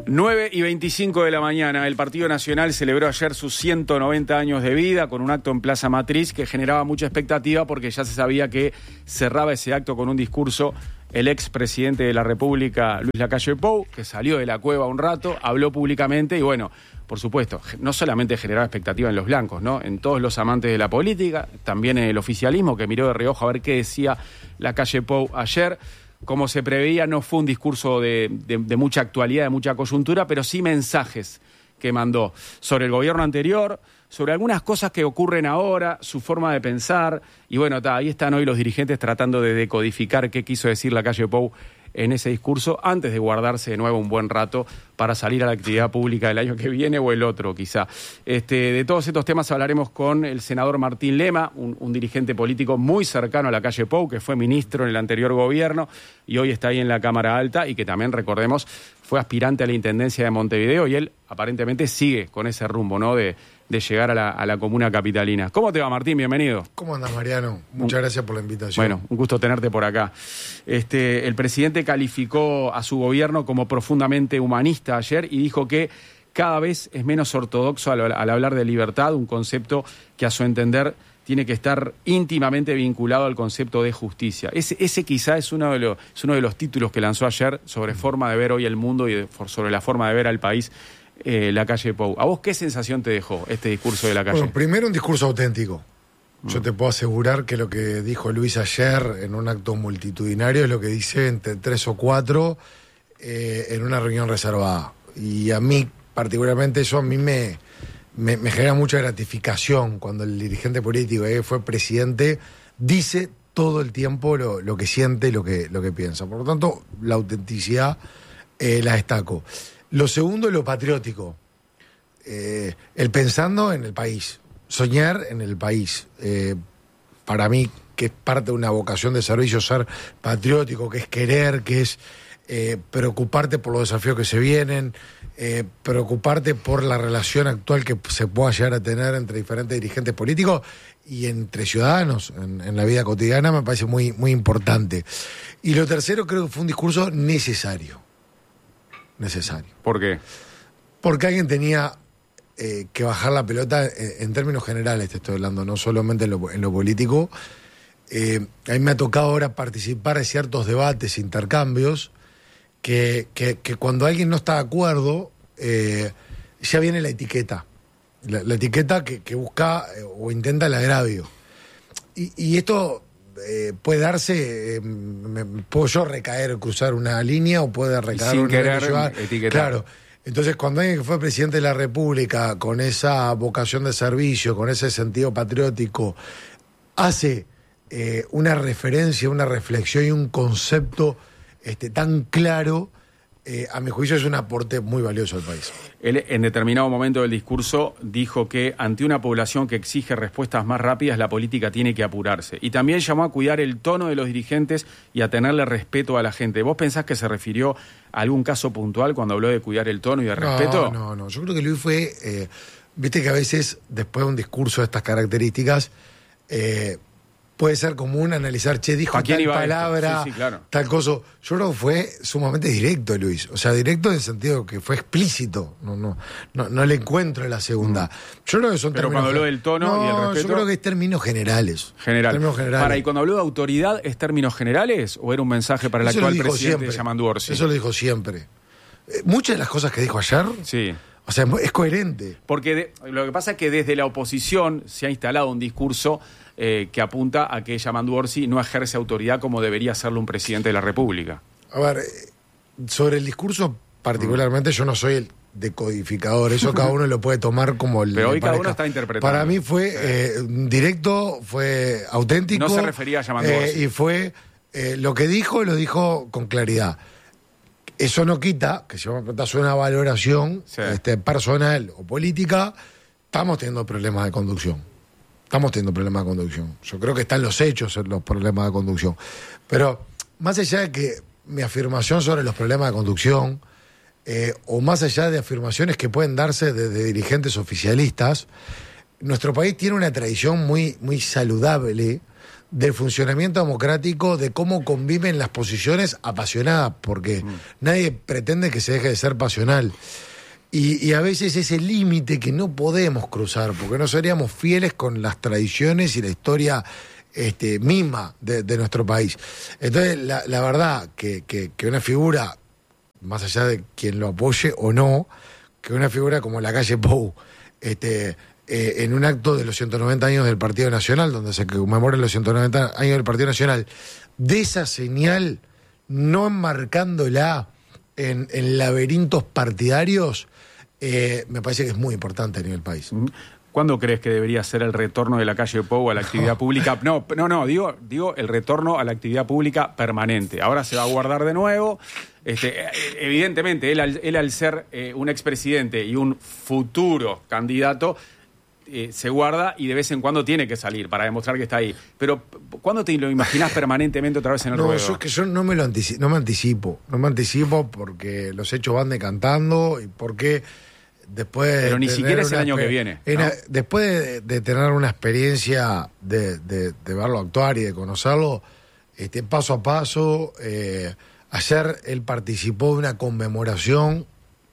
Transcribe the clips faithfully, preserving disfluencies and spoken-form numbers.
nueve y veinticinco de la mañana, el Partido Nacional celebró ayer sus ciento noventa años de vida con un acto en Plaza Matriz que generaba mucha expectativa porque ya se sabía que cerraba ese acto con un discurso el expresidente de la República, Luis Lacalle Pou, que salió de la cueva un rato, habló públicamente y bueno, por supuesto, no solamente generaba expectativa en los blancos, ¿no? En todos los amantes de la política, también en el oficialismo que miró de reojo a ver qué decía Lacalle Pou ayer. Como se preveía, no fue un discurso de, de, de mucha actualidad, de mucha coyuntura, pero sí mensajes que mandó sobre el gobierno anterior, sobre algunas cosas que ocurren ahora, su forma de pensar. Y bueno, ta, ahí están hoy los dirigentes tratando de decodificar qué quiso decir Lacalle Pou en ese discurso antes de guardarse de nuevo un buen rato para salir a la actividad pública del año que viene o el otro quizá. Este, de todos estos temas hablaremos con el senador Martín Lema, un, un dirigente político muy cercano a Lacalle Pou, que fue ministro en el anterior gobierno y hoy está ahí en la Cámara Alta y que también, recordemos, fue aspirante a la Intendencia de Montevideo y él aparentemente sigue con ese rumbo, ¿no?, de, de llegar a la, a la comuna capitalina. ¿Cómo te va, Martín? Bienvenido. ¿Cómo andas, Mariano? Muchas un, gracias por la invitación. Bueno, un gusto tenerte por acá. Este, el presidente calificó a su gobierno como profundamente humanista ayer y dijo que cada vez es menos ortodoxo al, al hablar de libertad, un concepto que a su entender tiene que estar íntimamente vinculado al concepto de justicia. Ese, ese quizá es uno, de los, es uno de los títulos que lanzó ayer sobre forma de ver hoy el mundo y de, sobre la forma de ver al país eh, Lacalle Pou. ¿A vos qué sensación te dejó este discurso de Lacalle? Bueno, primero un discurso auténtico. Mm. Yo te puedo asegurar que lo que dijo Luis ayer en un acto multitudinario es lo que dice entre tres o cuatro eh, en una reunión reservada. Y a mí, particularmente, eso a mí me... Me, me genera mucha gratificación cuando el dirigente político que fue presidente dice todo el tiempo lo, lo que siente y lo que, lo que piensa. Por lo tanto, la autenticidad eh, la destaco. Lo segundo es lo patriótico. Eh, el pensando en el país, soñar en el país. Eh, para mí, que es parte de una vocación de servicio, ser patriótico, que es querer, que es eh, preocuparte por los desafíos que se vienen, Eh, preocuparte por la relación actual que se pueda llegar a tener entre diferentes dirigentes políticos y entre ciudadanos en, en la vida cotidiana, me parece muy, muy importante. Y lo tercero, creo que fue un discurso necesario. Necesario. ¿Por qué? Porque alguien tenía eh, que bajar la pelota en, en términos generales, te estoy hablando, no solamente en lo, en lo político. Eh, a mí me ha tocado ahora participar de ciertos debates, intercambios, Que, que, que cuando alguien no está de acuerdo, eh, ya viene la etiqueta. La, la etiqueta que, que busca eh, o intenta el agravio. Y, y esto eh, puede darse, eh, me, puedo yo recaer, cruzar una línea o puede recaer sin una querer línea. etiquetar. Claro. Entonces, cuando alguien que fue presidente de la República, con esa vocación de servicio, con ese sentido patriótico, hace eh, una referencia, una reflexión y un concepto Este, tan claro, eh, a mi juicio es un aporte muy valioso al país. Él en determinado momento del discurso dijo que ante una población que exige respuestas más rápidas, la política tiene que apurarse. Y también llamó a cuidar el tono de los dirigentes y a tenerle respeto a la gente. ¿Vos pensás que se refirió a algún caso puntual cuando habló de cuidar el tono y de respeto? No, no, no. Yo creo que Luis fue... Eh, viste que a veces, después de un discurso de estas características... Eh, puede ser común analizar, che, dijo tal palabra, sí, sí, claro. tal cosa. Yo creo que fue sumamente directo, Luis. O sea, directo en el sentido que fue explícito. No, no, no, no le encuentro la segunda. Yo creo que son Pero términos... cuando habló del tono no, y del respeto... yo creo que es términos generales. General. Términos generales. Para, ¿y cuando habló de autoridad, es términos generales o era un mensaje para el Eso actual presidente siempre. Yamandu Orsi? Eso lo dijo siempre. Eh, muchas de las cosas que dijo ayer... Sí. O sea, es coherente. Porque de, lo que pasa es que desde la oposición se ha instalado un discurso eh, que apunta a que Yamandu Orsi no ejerce autoridad como debería hacerlo un presidente de la República. A ver, sobre el discurso particularmente, mm. yo no soy el decodificador, eso cada uno lo puede tomar como el... Pero hoy cada uno está interpretando. Para mí fue eh, directo, fue auténtico. No se refería a Yamandu Orsi. Eh, y fue, eh, lo que dijo, lo dijo con claridad. Eso no quita que si vamos a tratar una valoración sí. este, personal o política, estamos teniendo problemas de conducción. Estamos teniendo problemas de conducción. Yo creo que están los hechos en los problemas de conducción. Pero más allá de que mi afirmación sobre los problemas de conducción, eh, o más allá de afirmaciones que pueden darse desde dirigentes oficialistas, nuestro país tiene una tradición muy, muy saludable del funcionamiento democrático, de cómo conviven las posiciones apasionadas, porque mm. nadie pretende que se deje de ser pasional. Y, y a veces ese límite que no podemos cruzar, porque no seríamos fieles con las tradiciones y la historia este, misma de, de nuestro país. Entonces, la, la verdad que, que, que una figura, más allá de quien lo apoye o no, que una figura como Lacalle Pou, este, eh, en un acto de los ciento noventa años del Partido Nacional, donde se conmemoran los ciento noventa años del Partido Nacional, de esa señal, no enmarcándola en, en laberintos partidarios, eh, me parece que es muy importante a nivel país. ¿Cuándo crees que debería ser el retorno de Lacalle Pou a la actividad pública? No, no, no, digo, digo el retorno a la actividad pública permanente. Ahora se va a guardar de nuevo. Este, evidentemente, él al, él al ser eh, un expresidente y un futuro candidato, eh, se guarda y de vez en cuando tiene que salir para demostrar que está ahí. Pero, ¿cuándo te lo imaginás permanentemente otra vez en el no, ruedo? Yo es que yo no me lo anticipo, no me anticipo, no me anticipo porque los hechos van decantando y porque después Pero ni siquiera es el año exper- que viene, ¿no? era, después de, de tener una experiencia de, de, de verlo actuar y de conocerlo, este, paso a paso, eh, ayer él participó de una conmemoración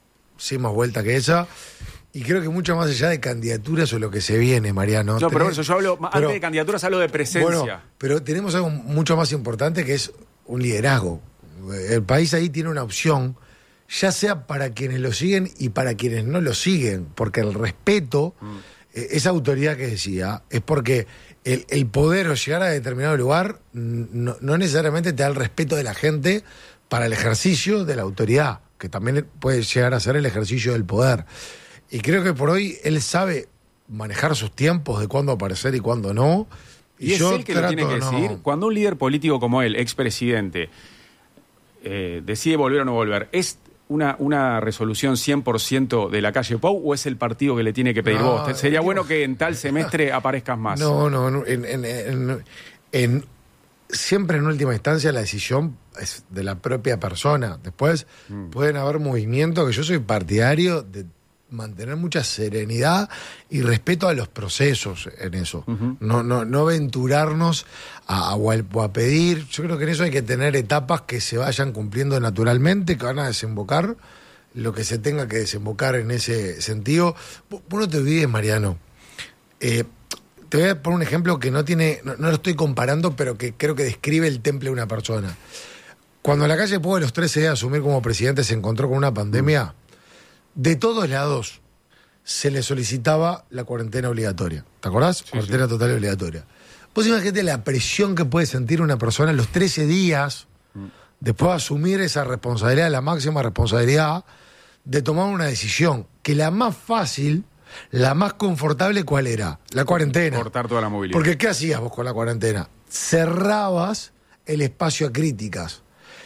sin más vuelta que esa. Y creo que mucho más allá de candidaturas o lo que se viene, Mariano. No, pero tenés, eso yo hablo, pero, antes de candidaturas hablo de presencia. Bueno, pero tenemos algo mucho más importante que es un liderazgo. El país ahí tiene una opción, ya sea para quienes lo siguen y para quienes no lo siguen, porque el respeto, mm. eh, esa autoridad que decía, es porque el, el poder o llegar a determinado lugar no, no necesariamente te da el respeto de la gente para el ejercicio de la autoridad, que también puede llegar a ser el ejercicio del poder. Y creo que por hoy él sabe manejar sus tiempos de cuándo aparecer y cuándo no. Y, y es yo él que lo tiene que no... decir. Cuando un líder político como él, expresidente, eh, decide volver o no volver, ¿es una, una resolución cien por ciento de Lacalle Pou o es el partido que le tiene que pedir no, vos? Sería digo... bueno que en tal semestre aparezcas más. No, no, no en, en, en, en, siempre en última instancia la decisión es de la propia persona. Después mm. pueden haber movimientos que yo soy partidario de mantener mucha serenidad y respeto a los procesos en eso. Uh-huh. No, no, no aventurarnos a, a, a pedir. Yo creo que en eso hay que tener etapas que se vayan cumpliendo naturalmente, que van a desembocar lo que se tenga que desembocar en ese sentido. Vos no te olvides, Mariano. Eh, te voy a poner un ejemplo que no tiene, no, no lo estoy comparando, pero que creo que describe el temple de una persona. Cuando Lacalle Pou de los trece días de asumir como presidente se encontró con una pandemia, uh-huh. de todos lados se le solicitaba la cuarentena obligatoria. ¿Te acordás? Sí, cuarentena sí. total y obligatoria. Vos imagínate la presión que puede sentir una persona en los trece días mm. después de asumir esa responsabilidad, la máxima responsabilidad de tomar una decisión, que la más fácil, la más confortable, ¿cuál era? La cuarentena. Cortar toda la movilidad. Porque ¿qué hacías vos con la cuarentena? Cerrabas el espacio a críticas.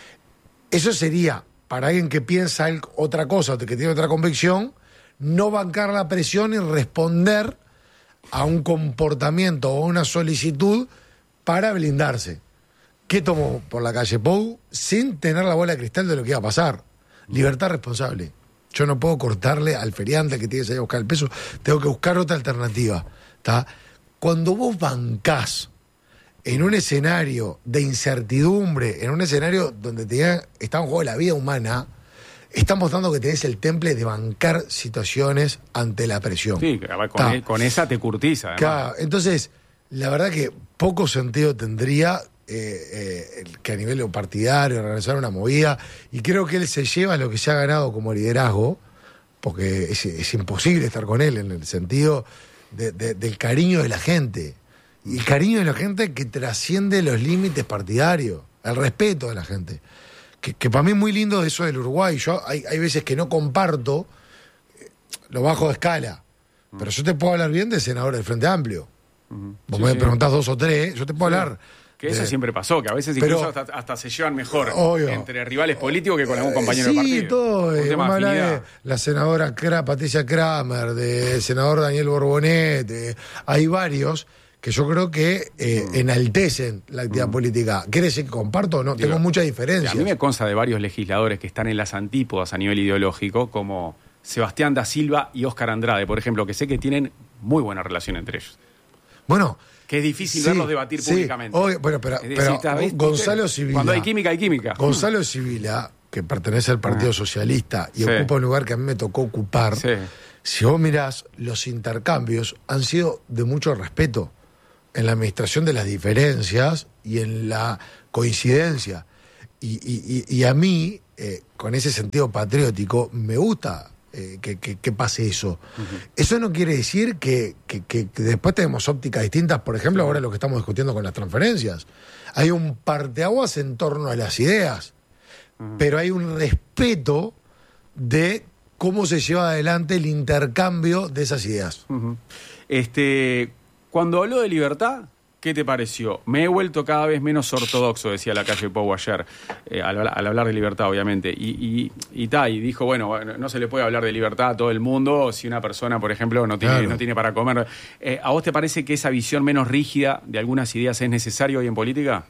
Eso sería, para alguien que piensa otra cosa, que tiene otra convicción, no bancar la presión y responder a un comportamiento o una solicitud para blindarse. ¿Qué tomó por Lacalle Pou? Sin tener la bola de cristal de lo que iba a pasar. Libertad responsable. Yo no puedo cortarle al feriante que tiene que salir a buscar el peso, tengo que buscar otra alternativa. ¿Tá? Cuando vos bancás en un escenario de incertidumbre, en un escenario donde te está en juego la vida humana, estás mostrando que tenés el temple de bancar situaciones ante la presión. Sí, con, el, con esa te curtiza. Claro, entonces, la verdad que poco sentido tendría eh, eh, que a nivel partidario organizar una movida, y creo que él se lleva lo que se ha ganado como liderazgo, porque es, es imposible estar con él en el sentido de, de, del cariño de la gente. Y el cariño de la gente que trasciende los límites partidarios, el respeto de la gente. Que, que para mí es muy lindo eso del Uruguay. Yo hay, hay veces que no comparto, eh, lo bajo de escala, uh-huh. pero yo te puedo hablar bien de senadores del Frente Amplio. Uh-huh. Vos sí, me sí. preguntás dos o tres, yo te puedo sí. hablar. Que eso de... siempre pasó, que a veces pero, incluso hasta, hasta se llevan mejor obvio. entre rivales políticos que con algún compañero eh, sí, de partido. Sí, todo. Un tema de de la senadora Kra, Patricia Kramer, del senador Daniel Borbonet, de, hay varios que yo creo que eh, mm. enaltecen la actividad mm. política. ¿Quiere decir que comparto o no? Digo, tengo mucha diferencia. A mí me consta de varios legisladores que están en las antípodas a nivel ideológico, como Sebastián da Silva y Óscar Andrade, por ejemplo, que sé que tienen muy buena relación entre ellos. Bueno, Que es difícil Sí, verlos debatir sí, públicamente. obvio, bueno, pero, Es decir, pero está, ¿viste? Gonzalo Sibila. Cuando hay química, hay química. Gonzalo Sibila, que pertenece al Partido Ah. Socialista y Sí. ocupa un lugar que a mí me tocó ocupar, Sí. si vos mirás, los intercambios han sido de mucho respeto en la administración de las diferencias y en la coincidencia. Y, y, y, y a mí, eh, con ese sentido patriótico, me gusta eh, que, que, que pase eso. Uh-huh. Eso no quiere decir que, que, que, que después tenemos ópticas distintas, por ejemplo, sí. ahora lo que estamos discutiendo con las transferencias. Hay un parteaguas en torno a las ideas, uh-huh. pero hay un respeto de cómo se lleva adelante el intercambio de esas ideas. Uh-huh. Este, cuando habló de libertad, ¿qué te pareció? Me he vuelto cada vez menos ortodoxo, decía Lacalle Pou ayer, eh, al, al hablar de libertad, obviamente. Y, y, y, ta, y dijo, bueno, no se le puede hablar de libertad a todo el mundo si una persona, por ejemplo, no tiene, claro. no tiene para comer. Eh, ¿A vos te parece que esa visión menos rígida de algunas ideas es necesaria hoy en política?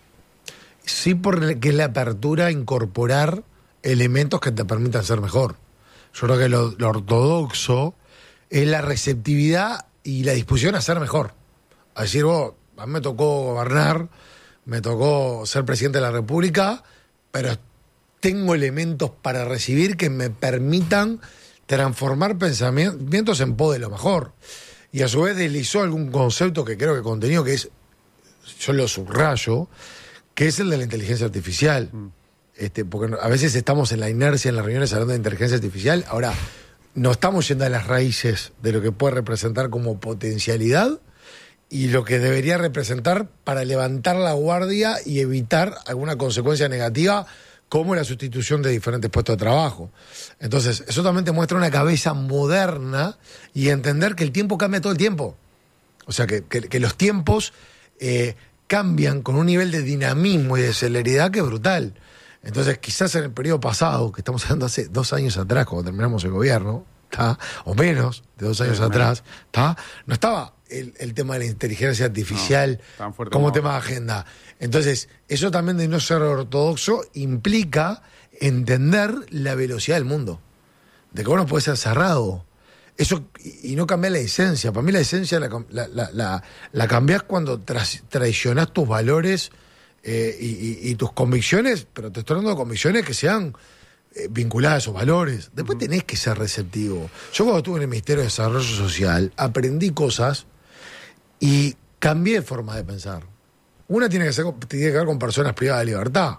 Sí, porque es la apertura a incorporar elementos que te permitan ser mejor. Yo creo que lo, lo ortodoxo es la receptividad y la disposición a ser mejor. A decir, vos, a mí me tocó gobernar, me tocó ser presidente de la República, pero tengo elementos para recibir que me permitan transformar pensamientos en pos de lo mejor. Y a su vez deslizó algún concepto que creo que contenido que es, yo lo subrayo, que es el de la inteligencia artificial. Mm. Este, porque a veces estamos en la inercia en las reuniones hablando de inteligencia artificial. Ahora, no estamos yendo a las raíces de lo que puede representar como potencialidad y lo que debería representar para levantar la guardia y evitar alguna consecuencia negativa como la sustitución de diferentes puestos de trabajo. Entonces, eso también te muestra una cabeza moderna y entender que el tiempo cambia todo el tiempo. O sea, que, que, que los tiempos eh, cambian con un nivel de dinamismo y de celeridad que es brutal. Entonces, quizás en el periodo pasado, que estamos hablando hace dos años atrás, cuando terminamos el gobierno, ¿tá? O menos de dos años sí, atrás, ¿tá? No estaba el, el tema de la inteligencia artificial no, como no. tema de agenda. Entonces, eso también de no ser ortodoxo implica entender la velocidad del mundo. De que uno puede ser cerrado. Eso, y, y no cambiar la esencia. Para mí la esencia la, la, la, la, la cambiás cuando tras, traicionás tus valores eh, y, y, y tus convicciones, pero te estoy hablando de convicciones que sean eh, vinculadas a esos valores. Después uh-huh. tenés que ser receptivo. Yo cuando estuve en el Ministerio de Desarrollo Social aprendí cosas y cambié de forma de pensar. Una tiene que, ser, tiene que ver con personas privadas de libertad.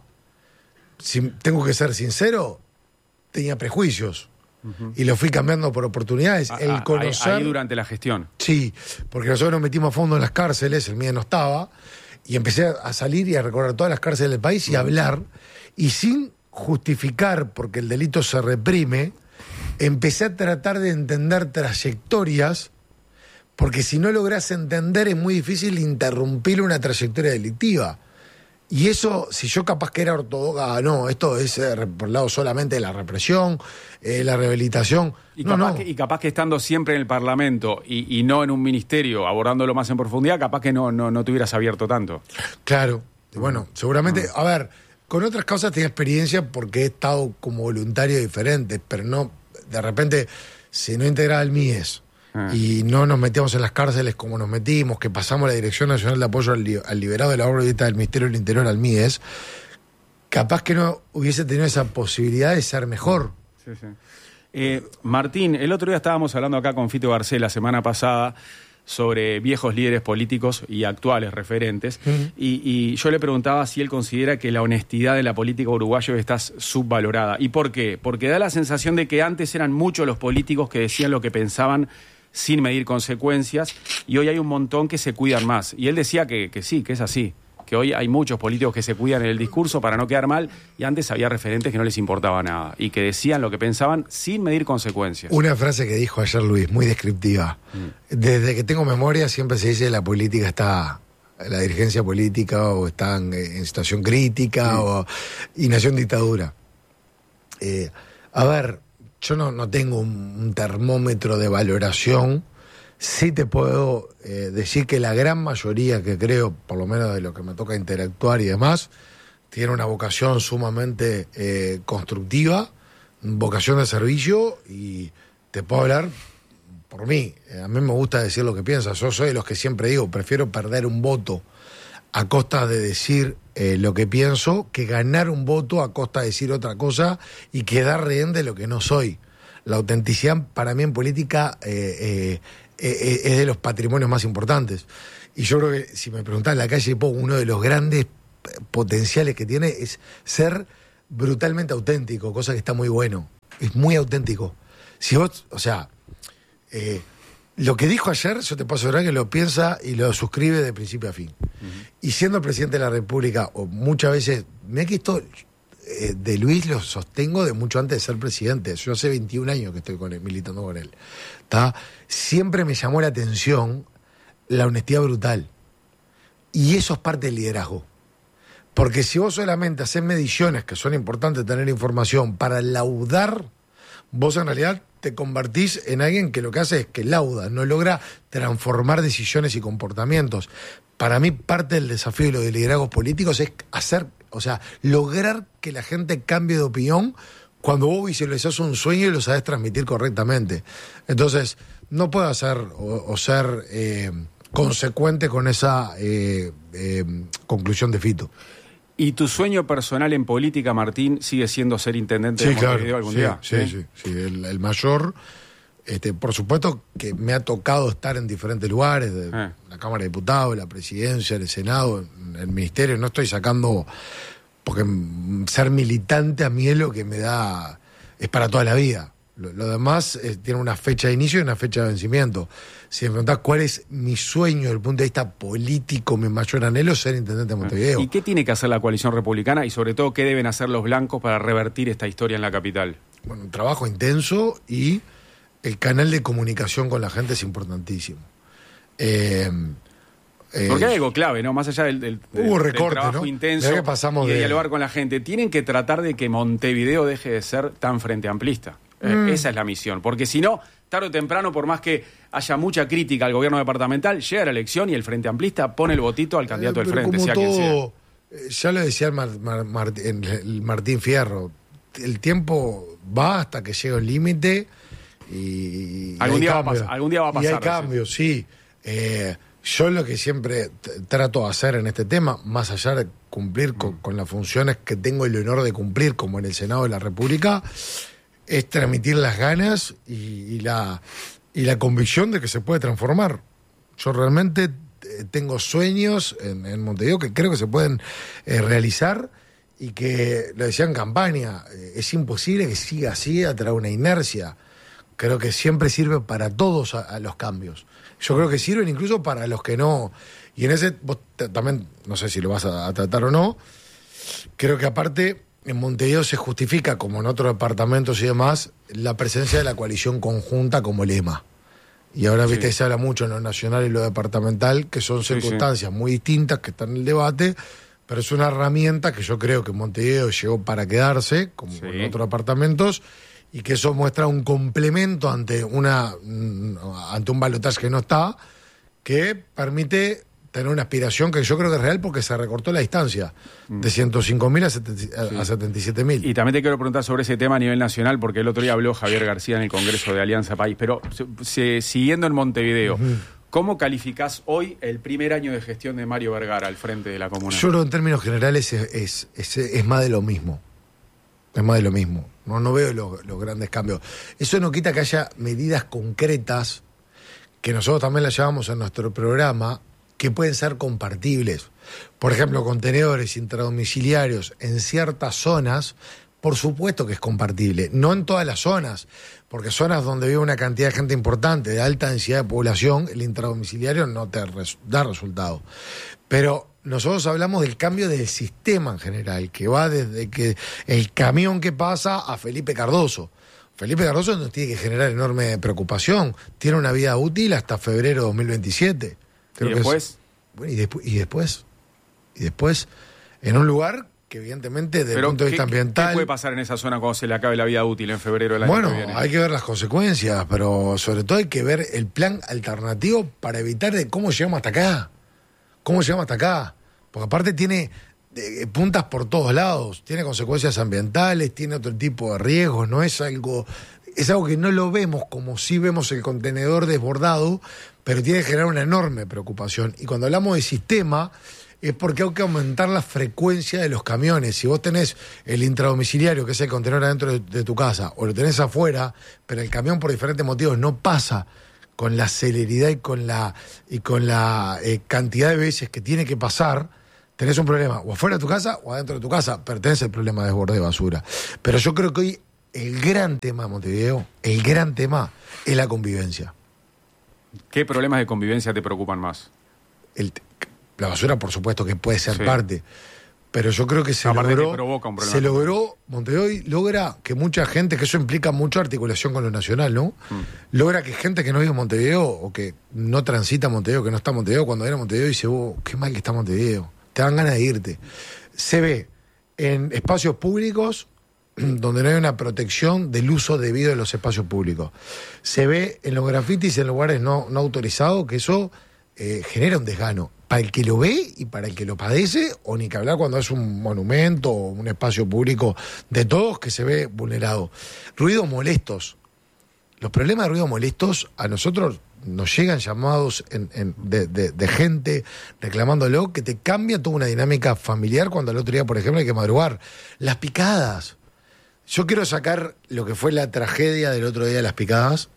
Si tengo que ser sincero, tenía prejuicios. Uh-huh. Y lo fui cambiando por oportunidades. A, el conocer, ahí, ahí durante la gestión. Sí, porque nosotros nos metimos a fondo en las cárceles, el mío no estaba, y empecé a salir y a recorrer todas las cárceles del país y a hablar, y sin justificar, porque el delito se reprime, empecé a tratar de entender trayectorias, porque si no lográs entender es muy difícil interrumpir una trayectoria delictiva. Y eso, si yo capaz que era ortodoxa, no, esto es eh, por el lado solamente de la represión, eh, la rehabilitación. Y, no, capaz no. Que, y capaz que estando siempre en el Parlamento y, y no en un ministerio, abordándolo más en profundidad, capaz que no, no, no te hubieras abierto tanto. Claro, bueno, seguramente, a ver, con otras causas tenía experiencia porque he estado como voluntario diferente, pero no, de repente, si no integraba el M I E S, y no nos metíamos en las cárceles como nos metimos, que pasamos la Dirección Nacional de Apoyo al, li- al Liberado de la órbita del Ministerio del Interior al M I E S, capaz que no hubiese tenido esa posibilidad de ser mejor. Sí, sí. Eh, Martín, el otro día estábamos hablando acá con Fito Garcés la semana pasada sobre viejos líderes políticos y actuales referentes, uh-huh. y, y yo le preguntaba si él considera que la honestidad de la política uruguaya está subvalorada. ¿Y por qué? Porque da la sensación de que antes eran muchos los políticos que decían lo que pensaban sin medir consecuencias, y hoy hay un montón que se cuidan más. Y él decía que, que sí, que es así, que hoy hay muchos políticos que se cuidan en el discurso para no quedar mal, y antes había referentes que no les importaba nada, y que decían lo que pensaban sin medir consecuencias. Una frase que dijo ayer Luis, muy descriptiva. Mm. Desde que tengo memoria siempre se dice que la política está, la dirigencia política o está en, en situación crítica, mm. o, y nació en dictadura. Eh, a ver... Yo no, no tengo un, un termómetro de valoración. Sí te puedo eh, decir que la gran mayoría, que creo, por lo menos de lo que me toca interactuar y demás, tiene una vocación sumamente eh, constructiva, vocación de servicio, y te puedo hablar por mí, eh, a mí me gusta decir lo que piensa. Yo soy de los que siempre digo, prefiero perder un voto a costa de decir eh, lo que pienso que ganar un voto a costa de decir otra cosa y quedar rehén de lo que no soy. La autenticidad para mí en política eh, eh, eh, es de los patrimonios más importantes. Y yo creo que si me preguntás en la calle, uno de los grandes potenciales que tiene es ser brutalmente auténtico, cosa que está muy bueno. Es muy auténtico. Si vos, o sea, eh, lo que dijo ayer, yo te puedo asegurar que lo piensa y lo suscribe de principio a fin. Uh-huh. Y siendo el presidente de la República, o muchas veces, me que esto eh, de Luis lo sostengo de mucho antes de ser presidente. Yo hace veintiún años que estoy con él, militando con él. ¿Tá? Siempre me llamó la atención la honestidad brutal. Y eso es parte del liderazgo. Porque si vos solamente haces mediciones, que son importantes tener información, para laudar, vos en realidad te convertís en alguien que lo que hace es que lauda, no logra transformar decisiones y comportamientos. Para mí parte del desafío de los liderazgos políticos es hacer, o sea, lograr que la gente cambie de opinión cuando vos visualizás un sueño y lo sabés transmitir correctamente. Entonces, no puedo hacer o, o ser eh, consecuente con esa eh, eh, conclusión de Fito. ¿Y tu sueño personal en política, Martín, sigue siendo ser intendente sí, de Montevideo claro, algún sí, día? Sí, sí, sí, sí. El, el mayor. Este, por supuesto que me ha tocado estar en diferentes lugares, de eh. la Cámara de Diputados, la Presidencia, el Senado, el Ministerio. No estoy sacando, porque ser militante a mí es lo que me da, es para toda la vida. Lo, lo demás eh, tiene una fecha de inicio y una fecha de vencimiento. Si me preguntás cuál es mi sueño desde el punto de vista político, mi mayor anhelo es ser intendente de Montevideo. ¿Y qué tiene que hacer la coalición republicana y sobre todo qué deben hacer los blancos para revertir esta historia en la capital? Bueno, un trabajo intenso y el canal de comunicación con la gente es importantísimo. Eh, eh, Porque hay algo clave, ¿no? Más allá del, del, hubo del recorte, trabajo ¿no? intenso que pasamos y de, de dialogar con la gente. Tienen que tratar de que Montevideo deje de ser tan frente amplista. Mm. Eh, esa es la misión. Porque si no, tarde o temprano, por más que haya mucha crítica al gobierno departamental, llega la elección y el frente amplista pone el votito al candidato eh, del frente, sea todo, quien sea. Eh, ya lo decía el, Mar, Mar, Martín, el Martín Fierro, el tiempo va hasta que llega el límite y, y algún, día va a cambios, pasar, algún día va a pasar. Y hay cambios, sí. Eh, yo lo que siempre t- trato de hacer en este tema, más allá de cumplir con, mm. con las funciones que tengo el honor de cumplir, como en el Senado de la República, es transmitir las ganas y, y, la, y la convicción de que se puede transformar. Yo realmente tengo sueños en, en Montevideo que creo que se pueden eh, realizar y que, lo decía en campaña, eh, es imposible que siga así a través de una inercia. Creo que siempre sirve para todos a, a los cambios. Yo creo que sirven incluso para los que no. Y en ese, vos t- también, no sé si lo vas a, a tratar o no, creo que aparte en Montevideo se justifica, como en otros departamentos y demás, la presencia de la coalición conjunta como lema. Y ahora, viste, sí. se habla mucho en lo nacional y lo departamental, que son circunstancias sí, sí. muy distintas que están en el debate, pero es una herramienta que yo creo que Montevideo llegó para quedarse, como sí. en otros departamentos, y que eso muestra un complemento ante una ante un balotaje que no está, que permite tener una aspiración que yo creo que es real porque se recortó la distancia mm. de ciento cinco mil a, sí. a setenta y siete mil. Y también te quiero preguntar sobre ese tema a nivel nacional, porque el otro día habló Javier García en el Congreso de Alianza País, pero se, se, siguiendo en Montevideo, uh-huh. ¿cómo calificás hoy el primer año de gestión de Mario Vergara al frente de la comuna? Yo creo en términos generales es, es, es, es más de lo mismo. Es más de lo mismo. No, no veo los, los grandes cambios. Eso no quita que haya medidas concretas, que nosotros también las llevamos en nuestro programa, que pueden ser compartibles. Por ejemplo, contenedores intradomiciliarios en ciertas zonas, por supuesto que es compartible. No en todas las zonas, porque zonas donde vive una cantidad de gente importante, de alta densidad de población, el intradomiciliario no te res- da resultado. Pero nosotros hablamos del cambio del sistema en general, que va desde que el camión que pasa a Felipe Cardoso. Felipe Cardoso nos tiene que generar enorme preocupación. Tiene una vida útil hasta febrero de dos mil veintisiete. Creo ¿Y después? Es, bueno, y, despu- y después, y después, en un lugar que evidentemente desde el punto de vista ¿qué, ambiental... ¿Qué puede pasar en esa zona cuando se le acabe la vida útil en febrero del año bueno, que viene? Hay que ver las consecuencias, pero sobre todo hay que ver el plan alternativo para evitar de cómo llegamos hasta acá. ¿Cómo llegamos hasta acá? Porque aparte tiene eh, puntas por todos lados, tiene consecuencias ambientales, tiene otro tipo de riesgos, no es algo... es algo que no lo vemos como si vemos el contenedor desbordado, pero tiene que generar una enorme preocupación. Y cuando hablamos de sistema, es porque hay que aumentar la frecuencia de los camiones. Si vos tenés el intradomiciliario, que es el contenedor adentro de, de tu casa, o lo tenés afuera, pero el camión por diferentes motivos no pasa con la celeridad y con la, y con la eh, cantidad de veces que tiene que pasar, tenés un problema, o afuera de tu casa o adentro de tu casa, pero tenés el problema de desborde de basura. Pero yo creo que hoy el gran tema de Montevideo, el gran tema es la convivencia. ¿Qué problemas de convivencia te preocupan más? El, la basura, por supuesto, que puede ser sí. parte, pero yo creo que se Aparte logró, te provoca un problema. se logró, Montevideo logra que mucha gente, que eso implica mucha articulación con lo nacional, ¿no? Mm. Logra que gente que no vive en Montevideo o que no transita Montevideo, que no está en Montevideo, cuando viene a Montevideo dice, oh, qué mal que está Montevideo, te dan ganas de irte. Se ve en espacios públicos donde no hay una protección del uso debido de los espacios públicos. Se ve en los grafitis en lugares no, no autorizados, que eso eh, genera un desgano para el que lo ve y para el que lo padece, o ni que hablar cuando es un monumento o un espacio público de todos que se ve vulnerado. Ruidos molestos. Los problemas de ruidos molestos a nosotros nos llegan llamados en, en, de, de, de gente reclamándolo, que te cambia toda una dinámica familiar cuando al otro día, por ejemplo, hay que madrugar. Las picadas. Yo quiero sacar lo que fue la tragedia del otro día de las picadas,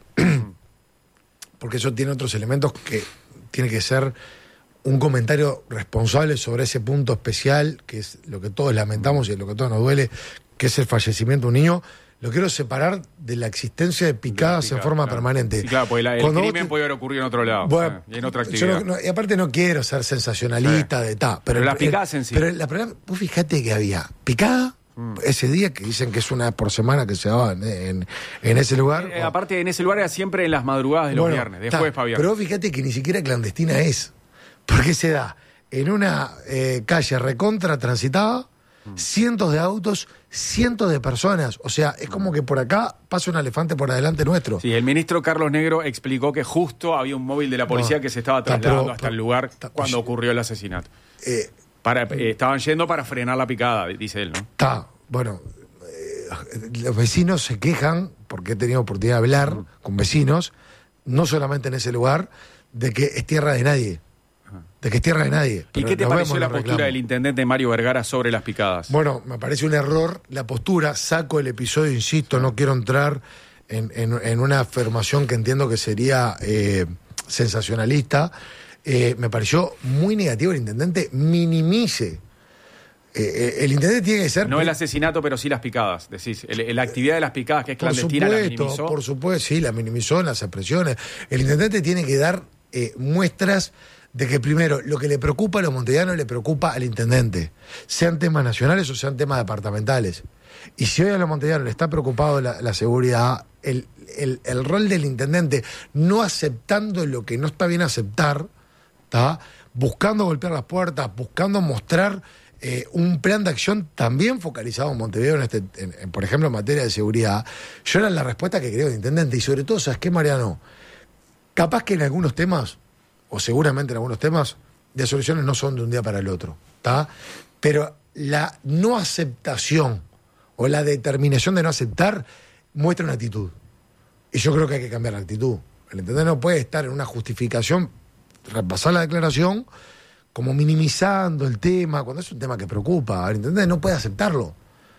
porque eso tiene otros elementos que tiene que ser un comentario responsable sobre ese punto especial, que es lo que todos lamentamos y lo que a todos nos duele, que es el fallecimiento de un niño. Lo quiero separar de la existencia de picadas pica, en forma claro. permanente. Sí, claro, porque la, el Cuando crimen te... puede haber ocurrido en otro lado, bueno, eh, y en otra actividad. No, no, y aparte no quiero ser sensacionalista sí. de ta, pero, pero las el, picadas en sí. Pero la problema, vos fijate que había picada, mm. ese día que dicen que es una por semana que se daba en, en, en ese lugar. Eh, o... Aparte, en ese lugar era siempre en las madrugadas de los bueno, viernes, después para viernes. Pero vos fijate que ni siquiera clandestina es, porque se da en una eh, calle recontra transitada, mm. cientos de autos, cientos de personas. O sea, es como que por acá pasa un elefante por adelante nuestro. Sí, el ministro Carlos Negro explicó que justo había un móvil de la policía no, que se estaba trasladando pero, hasta pero, el lugar ta, cuando oye, ocurrió el asesinato. Eh, para, eh, estaban yendo para frenar la picada, dice él, ¿no? Está, bueno, eh, los vecinos se quejan, porque he tenido oportunidad de hablar mm. con vecinos, no solamente en ese lugar, de que es tierra de nadie. De que es tierra de nadie. ¿Y qué te pareció la postura del intendente Mario Vergara sobre las picadas? Bueno, me parece un error la postura. Saco el episodio, insisto, no quiero entrar en, en, en una afirmación que entiendo que sería eh, sensacionalista. Eh, me pareció muy negativo el intendente minimice. Eh, el intendente tiene que ser... No el asesinato, pero sí las picadas, decís. El, la actividad de las picadas, que es clandestina, por supuesto, la minimizó. Por supuesto, sí, la minimizó en las expresiones. El intendente tiene que dar eh, muestras de que primero lo que le preocupa a los montevideanos le preocupa al intendente, sean temas nacionales o sean temas departamentales. Y si hoy a los montevideanos le está preocupado la, la seguridad, el, el, el rol del intendente no aceptando lo que no está bien aceptar, ¿tá? Buscando golpear las puertas, buscando mostrar eh, un plan de acción también focalizado en Montevideo, en este, en, en, por ejemplo en materia de seguridad. Yo era la respuesta que creo del intendente, y sobre todo, ¿sabes qué, Mariano? Capaz que en algunos temas, o seguramente en algunos temas, de soluciones no son de un día para el otro, ¿está? Pero la no aceptación o la determinación de no aceptar muestra una actitud. Y yo creo que hay que cambiar la actitud. El intendente no puede estar en una justificación, repasar la declaración, como minimizando el tema, cuando es un tema que preocupa. El intendente no puede aceptarlo.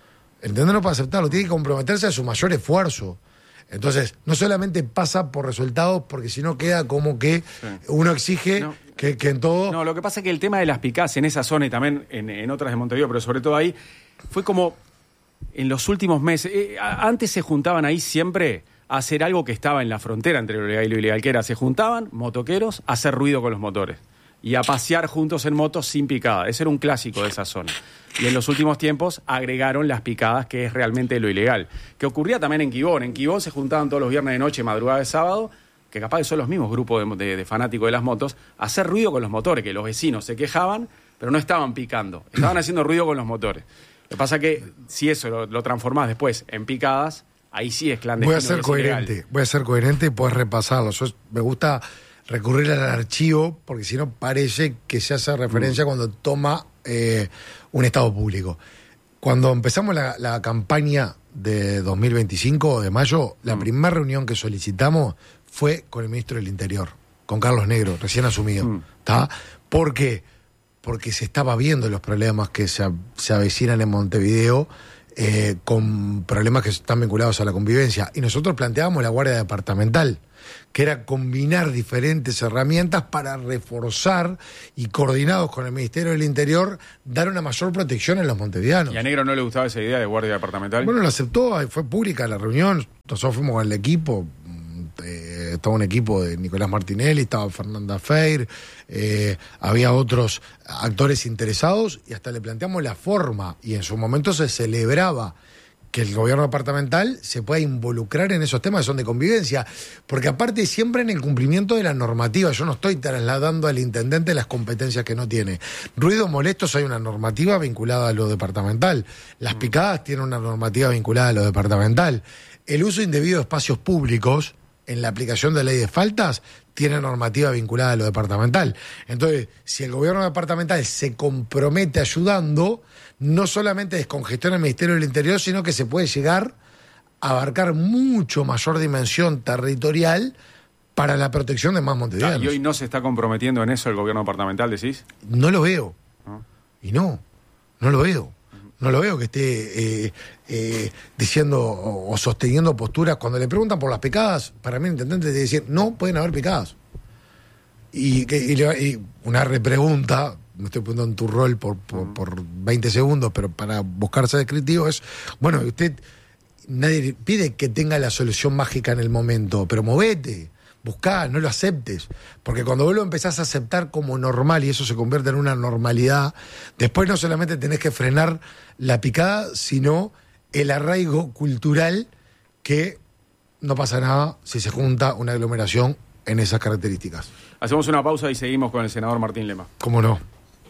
El intendente no puede aceptarlo, tiene que comprometerse a su mayor esfuerzo. Entonces, no solamente pasa por resultados, porque si no queda como que sí. uno exige no, que, que en todo... No, lo que pasa es que el tema de las picadas en esa zona y también en, en otras de Montevideo, pero sobre todo ahí, fue como en los últimos meses. Eh, antes se juntaban ahí siempre a hacer algo que estaba en la frontera entre lo legal y lo ilegal, que era, se juntaban motoqueros a hacer ruido con los motores y a pasear juntos en motos sin picada. Ese era un clásico de esa zona. Y en los últimos tiempos agregaron las picadas, que es realmente lo ilegal. Que ocurría también en Quibón. En Quibón se juntaban todos los viernes de noche, madrugada de sábado, que capaz que son los mismos grupos de, de, de fanáticos de las motos, a hacer ruido con los motores, que los vecinos se quejaban, pero no estaban picando. Estaban haciendo ruido con los motores. Lo que pasa es que si eso lo, lo transformás después en picadas, ahí sí es clandestino. Voy a ser coherente, ilegal. voy a ser coherente y puedes repasarlo. Yo, me gusta recurrir al archivo, porque si no parece que se hace referencia mm. cuando toma... Eh, un Estado público. Cuando empezamos la, la campaña de dos mil veinticinco, de mayo, la Mm. primera reunión que solicitamos fue con el ministro del Interior, con Carlos Negro, recién asumido. ¿Está? Mm. ¿Por qué? Porque se estaba viendo los problemas que se, se avecinan en Montevideo, eh, con problemas que están vinculados a la convivencia. Y nosotros planteábamos la Guardia Departamental, que era combinar diferentes herramientas para reforzar y, coordinados con el Ministerio del Interior, dar una mayor protección a los montevideanos. ¿Y a Negro no le gustaba esa idea de guardia departamental? Bueno, lo aceptó, fue pública la reunión, nosotros fuimos con el equipo, eh, estaba un equipo de Nicolás Martinelli, estaba Fernanda Feir, eh, había otros actores interesados y hasta le planteamos la forma, y en su momento se celebraba que el gobierno departamental se pueda involucrar en esos temas que son de convivencia, porque aparte siempre en el cumplimiento de la normativa. Yo no estoy trasladando al intendente las competencias que no tiene. Ruidos molestos, hay una normativa vinculada a lo departamental. Las picadas tienen una normativa vinculada a lo departamental. El uso indebido de espacios públicos en la aplicación de ley de faltas tiene normativa vinculada a lo departamental. Entonces, si el gobierno departamental se compromete ayudando, no solamente descongestiona el Ministerio del Interior, sino que se puede llegar a abarcar mucho mayor dimensión territorial para la protección de más montevideanos. ¿Y hoy no se está comprometiendo en eso el gobierno departamental, decís? No lo veo. ¿No? Y no, no lo veo. No lo veo que esté eh, eh, diciendo o, o sosteniendo posturas. Cuando le preguntan por las picadas, para mí el intendente debe decir, no pueden haber picadas. Y, que, y, y una repregunta, me estoy poniendo en tu rol por, por, por veinte segundos, pero para buscarse descriptivo es, bueno, usted, nadie pide que tenga la solución mágica en el momento, pero movete, buscá, no lo aceptes, porque cuando vos lo empezás a aceptar como normal y eso se convierte en una normalidad, después no solamente tenés que frenar la picada, sino el arraigo cultural, que no pasa nada si se junta una aglomeración en esas características. Hacemos una pausa y seguimos con el senador Martín Lema. ¿Cómo no?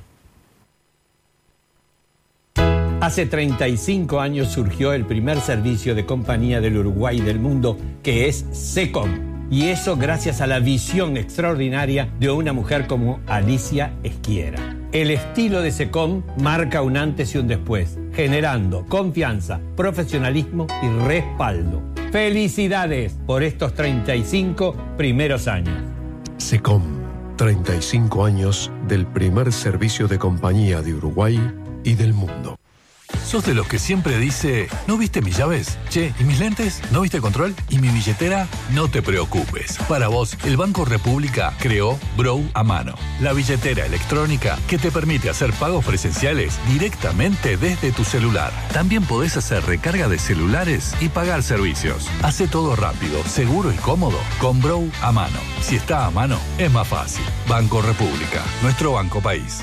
Hace treinta y cinco años surgió el primer servicio de compañía del Uruguay y del mundo, que es SECOM. Y eso gracias a la visión extraordinaria de una mujer como Alicia Esquiera. El estilo de SECOM marca un antes y un después, generando confianza, profesionalismo y respaldo. ¡Felicidades por estos treinta y cinco primeros años! SECOM, treinta y cinco años del primer servicio de compañía de Uruguay y del mundo. ¿Sos de los que siempre dice, ¿no viste mis llaves? Che, ¿y mis lentes? ¿No viste control? ¿Y mi billetera? No te preocupes. Para vos, el Banco República creó Brow a mano, la billetera electrónica que te permite hacer pagos presenciales directamente desde tu celular. También podés hacer recarga de celulares y pagar servicios. Hace todo rápido, seguro y cómodo con Brow a mano. Si está a mano, es más fácil. Banco República, nuestro banco país.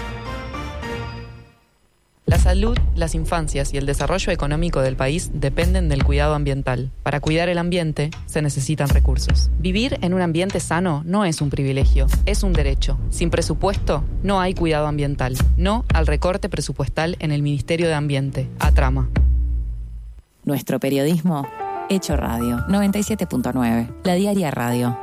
La salud, las infancias y el desarrollo económico del país dependen del cuidado ambiental. Para cuidar el ambiente, se necesitan recursos. Vivir en un ambiente sano no es un privilegio, es un derecho. Sin presupuesto, no hay cuidado ambiental. No al recorte presupuestal en el Ministerio de Ambiente. Atrama. Nuestro periodismo, hecho radio. noventa y siete punto nueve. La Diaria Radio.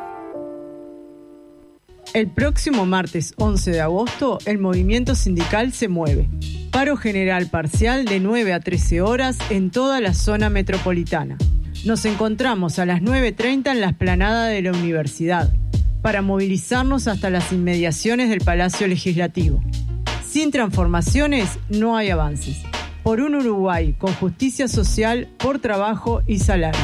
El próximo martes once de agosto, el movimiento sindical se mueve. Paro general parcial de nueve a trece horas en toda la zona metropolitana. Nos encontramos a las nueve treinta en la explanada de la universidad para movilizarnos hasta las inmediaciones del Palacio Legislativo. Sin transformaciones no hay avances. Por un Uruguay con justicia social, por trabajo y salario.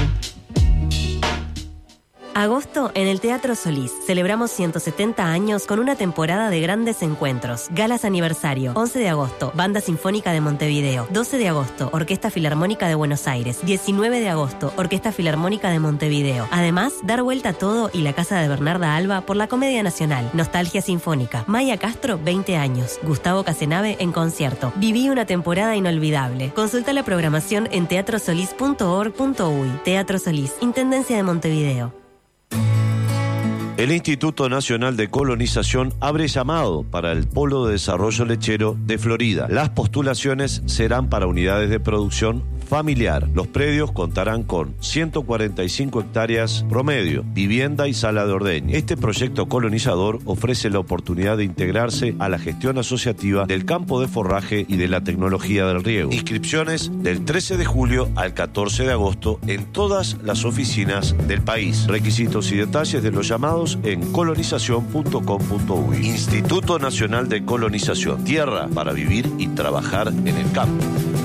Agosto en el Teatro Solís. Celebramos ciento setenta años con una temporada de grandes encuentros. Galas aniversario. once de agosto, Banda Sinfónica de Montevideo. doce de agosto, Orquesta Filarmónica de Buenos Aires. diecinueve de agosto, Orquesta Filarmónica de Montevideo. Además, dar vuelta a todo y la casa de Bernarda Alba por la Comedia Nacional. Nostalgia Sinfónica. Maya Castro, veinte años. Gustavo Casenave en concierto. Viví una temporada inolvidable. Consulta la programación en teatro solís punto org punto uy. Teatro Solís, Intendencia de Montevideo. El Instituto Nacional de Colonización abre llamado para el Polo de Desarrollo Lechero de Florida. Las postulaciones serán para unidades de producción familiar. Los predios contarán con ciento cuarenta y cinco hectáreas promedio, vivienda y sala de ordeño. Este proyecto colonizador ofrece la oportunidad de integrarse a la gestión asociativa del campo de forraje y de la tecnología del riego. Inscripciones del trece de julio al catorce de agosto en todas las oficinas del país. Requisitos y detalles de los llamados en colonización punto com punto uy. Instituto Nacional de Colonización. Tierra para vivir y trabajar en el campo.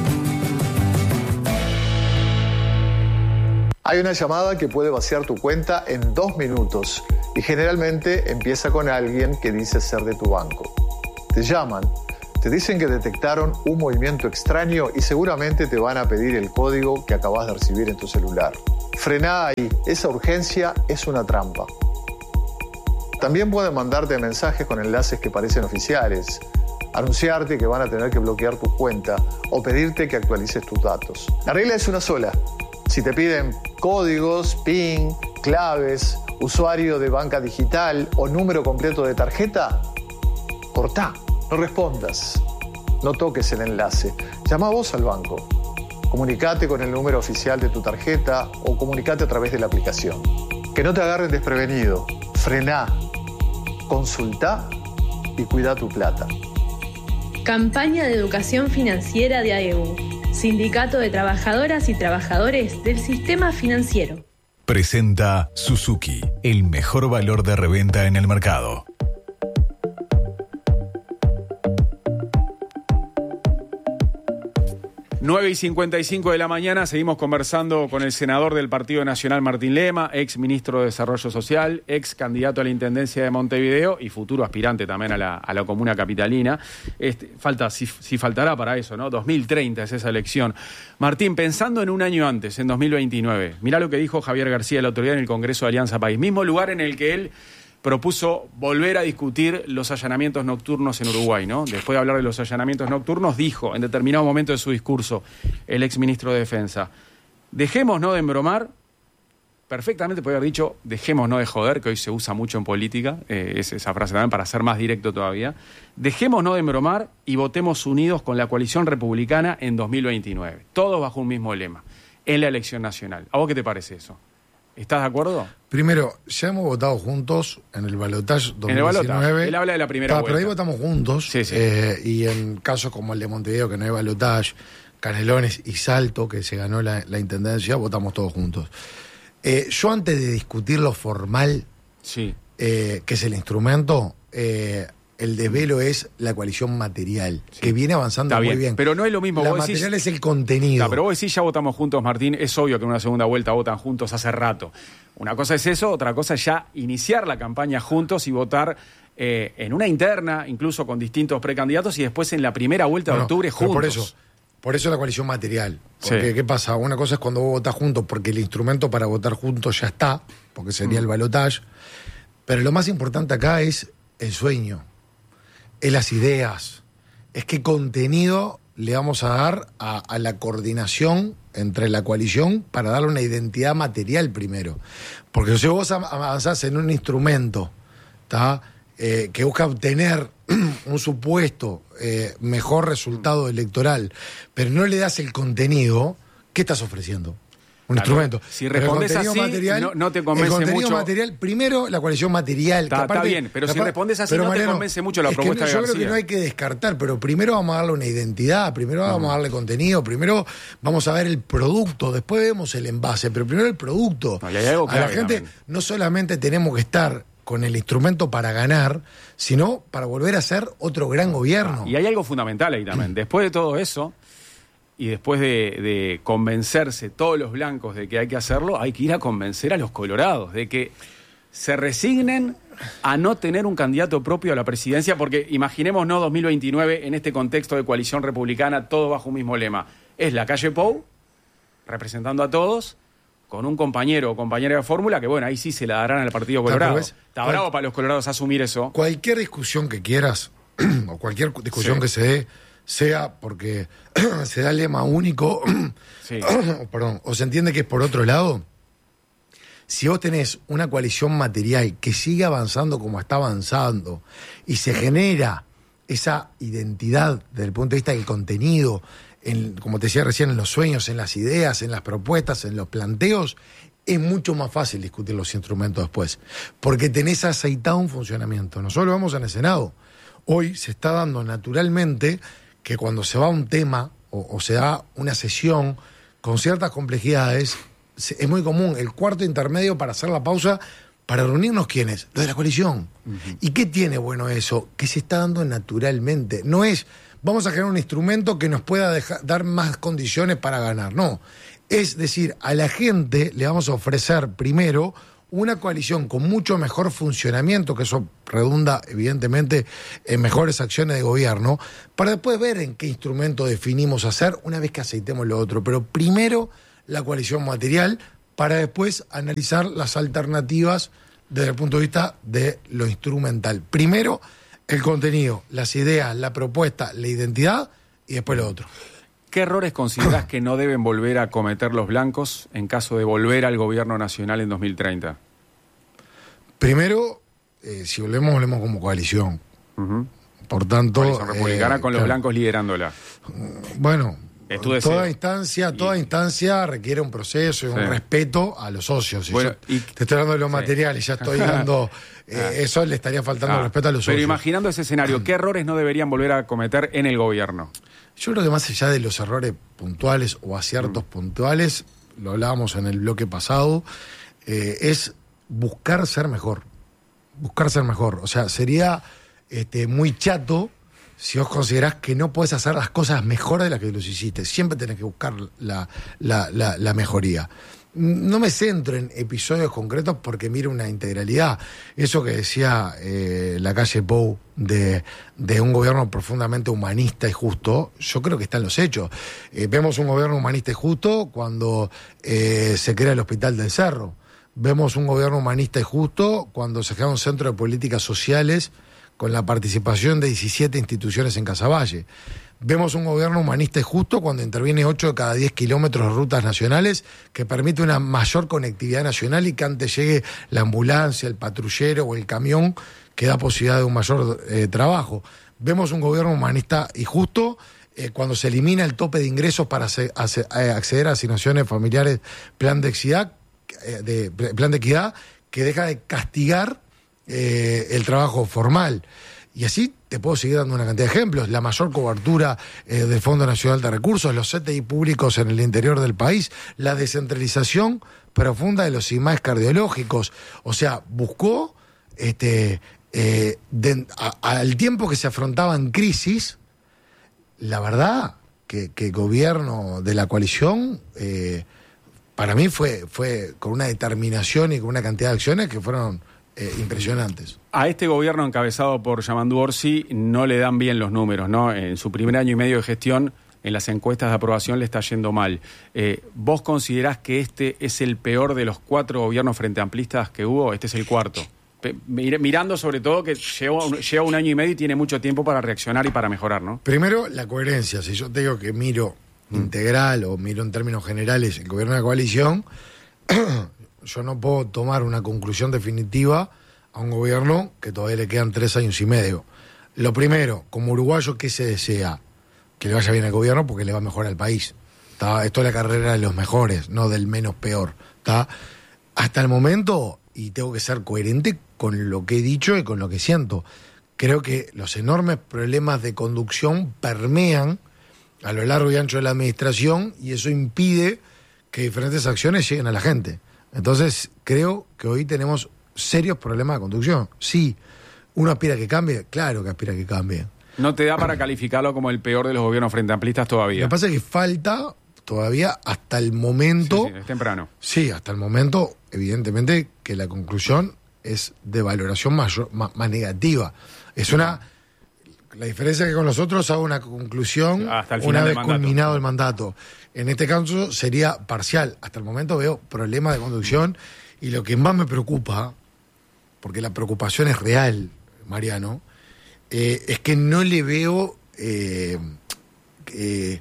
Hay una llamada que puede vaciar tu cuenta en dos minutos y generalmente empieza con alguien que dice ser de tu banco. Te llaman, te dicen que detectaron un movimiento extraño y seguramente te van a pedir el código que acabas de recibir en tu celular. Frená ahí, esa urgencia es una trampa. También pueden mandarte mensajes con enlaces que parecen oficiales, anunciarte que van a tener que bloquear tu cuenta o pedirte que actualices tus datos. La regla es una sola. Si te piden códigos, PIN, claves, usuario de banca digital o número completo de tarjeta, cortá, no respondas, no toques el enlace. Llama vos al banco. Comunicate con el número oficial de tu tarjeta o comunicate a través de la aplicación. Que no te agarren desprevenido. Frená, consultá y cuida tu plata. Campaña de educación financiera de A E U. Sindicato de Trabajadoras y Trabajadores del Sistema Financiero. Presenta Suzuki, el mejor valor de reventa en el mercado. nueve y cincuenta y cinco de la mañana, seguimos conversando con el senador del Partido Nacional, Martín Lema, ex ministro de Desarrollo Social, ex candidato a la Intendencia de Montevideo y futuro aspirante también a la, a la comuna capitalina. Este, falta, si, si faltará para eso, ¿no? dos mil treinta es esa elección. Martín, pensando en un año antes, en dos mil veintinueve, mirá lo que dijo Javier García el otro día en el Congreso de Alianza País, mismo lugar en el que él propuso volver a discutir los allanamientos nocturnos en Uruguay, ¿no? Después de hablar de los allanamientos nocturnos, dijo en determinado momento de su discurso el exministro de Defensa, dejémonos de embromar, perfectamente podría haber dicho, dejémonos de joder, que hoy se usa mucho en política, eh, es esa frase también para ser más directo todavía, dejémonos de embromar y votemos unidos con la coalición republicana en dos mil veintinueve, todos bajo un mismo lema, en la elección nacional. ¿A vos qué te parece eso? ¿Estás de acuerdo? Primero, ya hemos votado juntos en el balotaje dos mil diecinueve. En el balotaje, él habla de la primera Ta, vuelta. Pero ahí votamos juntos, sí, sí. Eh, y en casos como el de Montevideo, que no hay balotaje, Canelones y Salto, que se ganó la, la intendencia, votamos todos juntos. Eh, yo antes de discutir lo formal, sí. eh, que es el instrumento, eh, el desvelo es la coalición material, sí. que viene avanzando Está muy bien, bien. Pero no es lo mismo. La vos material decís, es el contenido. Está, pero vos decís ya votamos juntos, Martín. Es obvio que en una segunda vuelta votan juntos hace rato. Una cosa es eso, otra cosa es ya iniciar la campaña juntos y votar eh, en una interna, incluso con distintos precandidatos, y después en la primera vuelta no, de octubre no, juntos. Por eso, por eso la coalición material. Porque, sí. ¿qué pasa? Una cosa es cuando vos votás juntos, porque el instrumento para votar juntos ya está, porque sería mm. el balotaje. Pero lo más importante acá es el sueño, es las ideas, es qué contenido le vamos a dar a, a la coordinación entre la coalición para darle una identidad material primero. Porque si vos avanzás en un instrumento, ¿tá? Eh, que busca obtener un supuesto eh, mejor resultado electoral, pero no le das el contenido, ¿qué estás ofreciendo? Un claro, instrumento. Si respondes así, material, no, no te convence mucho. El contenido mucho. material, primero la coalición material. Está, está bien, pero si respondes así no Mariano, te convence mucho la propuesta que de yo García. Yo creo que no hay que descartar, pero primero vamos a darle una identidad, primero uh-huh. vamos a darle contenido, primero vamos a ver el producto, después vemos el envase, pero primero el producto. No, y hay algo a la gente también. No solamente tenemos que estar con el instrumento para ganar, sino para volver a ser otro gran gobierno. Ah, y hay algo fundamental ahí también. Después de todo eso, y después de, de convencerse todos los blancos de que hay que hacerlo, hay que ir a convencer a los colorados de que se resignen a no tener un candidato propio a la presidencia, porque imaginemos, no, dos mil veintinueve en este contexto de coalición republicana, todo bajo un mismo lema. Es la calle Pou, representando a todos, con un compañero o compañera de fórmula que, bueno, ahí sí se la darán al Partido Colorado. Está Cual, bravo para los colorados asumir eso. Cualquier discusión que quieras, o cualquier discusión sí. que se dé, sea porque se da el lema único, sí. perdón, o se entiende que es por otro lado, si vos tenés una coalición material que sigue avanzando como está avanzando y se genera esa identidad desde el punto de vista del contenido, en, como te decía recién, en los sueños, en las ideas, en las propuestas, en los planteos, es mucho más fácil discutir los instrumentos después, porque tenés aceitado un funcionamiento. Nosotros lo vemos en el Senado. Hoy se está dando naturalmente que cuando se va un tema o, o se da una sesión con ciertas complejidades, es muy común el cuarto intermedio para hacer la pausa, para reunirnos, ¿quiénes? Los de la coalición. Uh-huh. ¿Y qué tiene bueno eso? Que se está dando naturalmente. No es, vamos a crear un instrumento que nos pueda dejar, dar más condiciones para ganar. No. Es decir, a la gente le vamos a ofrecer primero una coalición con mucho mejor funcionamiento, que eso redunda evidentemente en mejores acciones de gobierno, para después ver en qué instrumento definimos hacer una vez que aceitemos lo otro. Pero primero la coalición material, para después analizar las alternativas desde el punto de vista de lo instrumental. Primero el contenido, las ideas, la propuesta, la identidad y después lo otro. ¿Qué errores considerás que no deben volver a cometer los blancos en caso de volver al gobierno nacional en dos mil treinta? Primero, eh, si volvemos, volvemos como coalición. Uh-huh. Por tanto... Coalición republicana eh, con los claro. blancos liderándola. Bueno, toda instancia, toda y... instancia requiere un proceso y un sí. respeto a los socios. Bueno, yo, y... Te estoy hablando de los sí. materiales, ya estoy dando... eh, eso le estaría faltando ah, respeto a los pero socios. Pero imaginando ese escenario, ¿qué errores no deberían volver a cometer en el gobierno? Yo creo que más allá de los errores puntuales o aciertos mm. puntuales, lo hablábamos en el bloque pasado, eh, es buscar ser mejor. Buscar ser mejor. O sea, sería este, muy chato si vos considerás que no podés hacer las cosas mejor de las que los hiciste. Siempre tenés que buscar la, la, la, la mejoría. No me centro en episodios concretos porque miro una integralidad. Eso que decía eh, la calle Pou de, de un gobierno profundamente humanista y justo, yo creo que está en los hechos. Eh, vemos un gobierno humanista y justo cuando eh, se crea el Hospital del Cerro. Vemos un gobierno humanista y justo cuando se crea un centro de políticas sociales con la participación de diecisiete instituciones en Casaballe. Vemos un gobierno humanista y justo cuando interviene ocho de cada diez kilómetros de rutas nacionales, que permite una mayor conectividad nacional y que antes llegue la ambulancia, el patrullero o el camión, que da posibilidad de un mayor eh, trabajo. Vemos un gobierno humanista y justo eh, cuando se elimina el tope de ingresos para se, hace, eh, acceder a asignaciones familiares, plan de equidad, eh, de, plan de equidad que deja de castigar eh, el trabajo formal. Y así te puedo seguir dando una cantidad de ejemplos. La mayor cobertura eh, del Fondo Nacional de Recursos, los C T I públicos en el interior del país, la descentralización profunda de los I M A E cardiológicos. O sea, buscó, este, eh, de, a, al tiempo que se afrontaban crisis, la verdad que, que el gobierno de la coalición, eh, para mí fue, fue con una determinación y con una cantidad de acciones que fueron... Eh, impresionantes. A este gobierno encabezado por Yamandu Orsi no le dan bien los números, ¿no? En su primer año y medio de gestión, en las encuestas de aprobación le está yendo mal. Eh, ¿Vos considerás que este es el peor de los cuatro gobiernos frente amplistas que hubo? Este es el cuarto. Pe- mirando sobre todo que lleva un, lleva un año y medio y tiene mucho tiempo para reaccionar y para mejorar, ¿no? Primero, la coherencia. Si yo te digo que miro mm. integral o miro en términos generales el gobierno de la coalición... yo no puedo tomar una conclusión definitiva a un gobierno que todavía le quedan tres años y medio. Lo primero, como uruguayo, ¿qué se desea? Que le vaya bien al gobierno porque le va mejor al país. ¿Tá? Esto es la carrera de los mejores, no del menos peor. ¿Tá? Hasta el momento, y tengo que ser coherente con lo que he dicho y con lo que siento, creo que los enormes problemas de conducción permean a lo largo y ancho de la administración y eso impide que diferentes acciones lleguen a la gente. Entonces, creo que hoy tenemos serios problemas de conducción. Sí, uno aspira a que cambie, claro que aspira a que cambie. ¿No te da para calificarlo como el peor de los gobiernos frente amplistas todavía? Lo que pasa es que falta todavía hasta el momento... Sí, sí, es temprano. Sí, hasta el momento, evidentemente, que la conclusión es de valoración mayor, más, más negativa. Es una... La diferencia es que con nosotros hago una conclusión hasta el final una vez culminado el mandato. En este caso sería parcial. Hasta el momento veo problemas de conducción y lo que más me preocupa, porque la preocupación es real, Mariano, eh, es que no le veo eh, eh,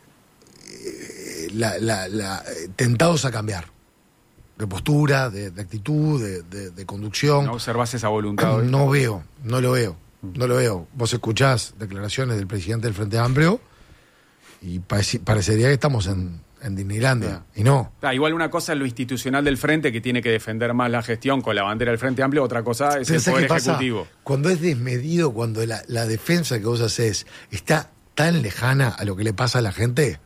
la, la, la, tentados a cambiar de postura, de, de actitud, de, de, de conducción. ¿No observás esa voluntad hoy? No veo, no lo veo. No lo veo. Vos escuchás declaraciones del presidente del Frente Amplio Y pareci- parecería que estamos en, en Disneylandia. Y no. Ah, igual una cosa es lo institucional del Frente, que tiene que defender más la gestión con la bandera del Frente Amplio, otra cosa es el Pensá Poder qué pasa Ejecutivo. cuando es desmedido, cuando la, la defensa que vos haces está tan lejana a lo que le pasa a la gente,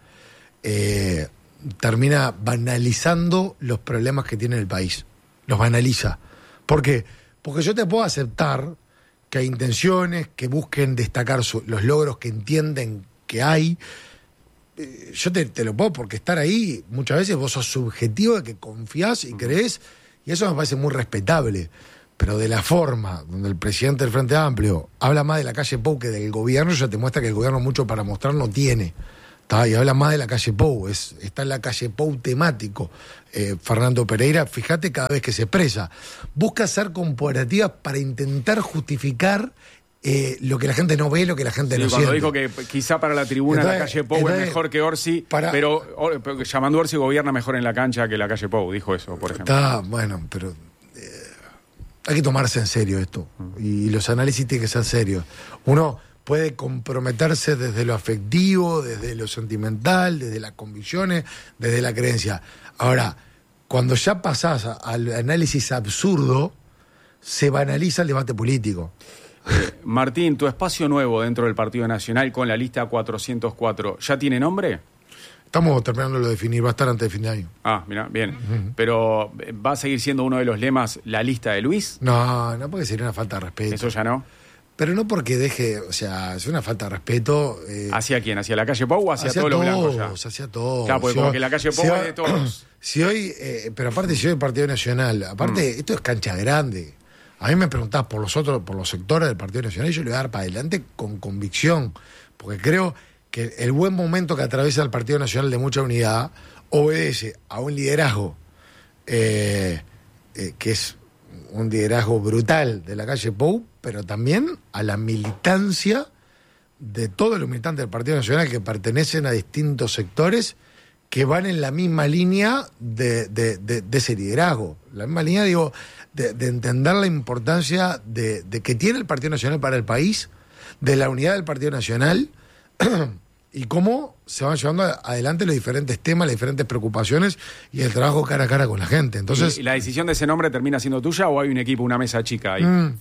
eh, termina banalizando los problemas que tiene el país. Los banaliza. ¿Por qué? Porque yo te puedo aceptar que hay intenciones que busquen destacar su, los logros que entienden que hay. Eh, yo te, te lo puedo, porque estar ahí, muchas veces vos sos subjetivo de que confiás y creés, y eso me parece muy respetable. Pero de la forma donde el presidente del Frente Amplio habla más de la calle Pou que del gobierno, ya te muestra que el gobierno mucho para mostrar no tiene. ¿Tá? Y habla más de la calle Pou, es, está en la calle Pou temático. Eh, Fernando Pereira, fíjate cada vez que se expresa. Busca hacer comparativas para intentar justificar eh, lo que la gente no ve, lo que la gente Sí, no cuando siente. dijo que quizá para la tribuna Entonces, la calle Pou entonces, es mejor que Orsi, para- pero, or- pero llamando Orsi gobierna mejor en la cancha que la calle Pou, dijo eso, por ejemplo. Está, bueno, pero eh, hay que tomarse en serio esto. Y los análisis tienen que ser serios. Uno puede comprometerse desde lo afectivo, desde lo sentimental, desde las convicciones, desde la creencia. Ahora, cuando ya pasás a- al análisis absurdo, se banaliza el debate político. Martín, tu espacio nuevo dentro del Partido Nacional con la lista cuatrocientos cuatro, ¿ya tiene nombre? Estamos terminando de definir, va a estar antes de fin de año. Ah, mira, bien. Pero ¿va a seguir siendo uno de los lemas la lista de Luis? No, no, porque sería una falta de respeto. ¿Eso ya no? Pero no porque deje, o sea, es una falta de respeto. Eh, ¿Hacia quién? ¿Hacia la calle Pou o hacia, todos los blancos ya? Hacia todos. Claro, porque Si como hoy- que la calle Pou si es hoy- de todos. Si hoy, eh, pero aparte si hoy el Partido Nacional, aparte esto es cancha grande. A mí me preguntás por los otros, por los sectores del Partido Nacional, y yo le voy a dar para adelante con convicción, porque creo que el buen momento que atraviesa el Partido Nacional de mucha unidad obedece a un liderazgo eh, eh, que es un liderazgo brutal de la calle Pou, pero también a la militancia de todos los militantes del Partido Nacional que pertenecen a distintos sectores que van en la misma línea de, de, de, de ese liderazgo. La misma línea, digo, de, de entender la importancia de, de que tiene el Partido Nacional para el país, de la unidad del Partido Nacional y cómo se van llevando adelante los diferentes temas, las diferentes preocupaciones y el trabajo cara a cara con la gente. Entonces, ¿Y la decisión de ese nombre termina siendo tuya o hay un equipo, una mesa chica ahí? Mm,